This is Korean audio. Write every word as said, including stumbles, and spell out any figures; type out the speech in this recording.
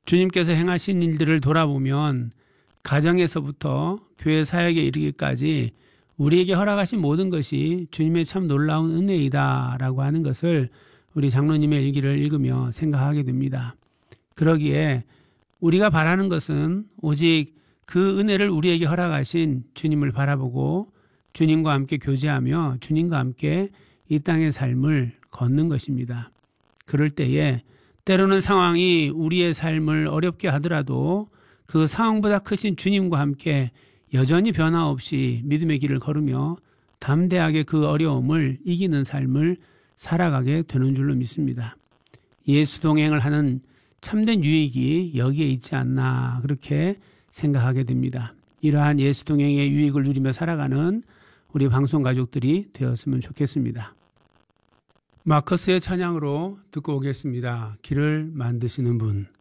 주님께서 행하신 일들을 돌아보면 가정에서부터 교회 사역에 이르기까지 우리에게 허락하신 모든 것이 주님의 참 놀라운 은혜이다라고 하는 것을 우리 장로님의 일기를 읽으며 생각하게 됩니다. 그러기에 우리가 바라는 것은 오직 그 은혜를 우리에게 허락하신 주님을 바라보고 주님과 함께 교제하며 주님과 함께 이 땅의 삶을 걷는 것입니다. 그럴 때에 때로는 상황이 우리의 삶을 어렵게 하더라도 그 상황보다 크신 주님과 함께 여전히 변화 없이 믿음의 길을 걸으며 담대하게 그 어려움을 이기는 삶을 살아가게 되는 줄로 믿습니다. 예수 동행을 하는 참된 유익이 여기에 있지 않나 그렇게 생각하게 됩니다. 이러한 예수 동행의 유익을 누리며 살아가는 우리 방송 가족들이 되었으면 좋겠습니다. 마커스의 찬양으로 듣고 오겠습니다. 길을 만드시는 분.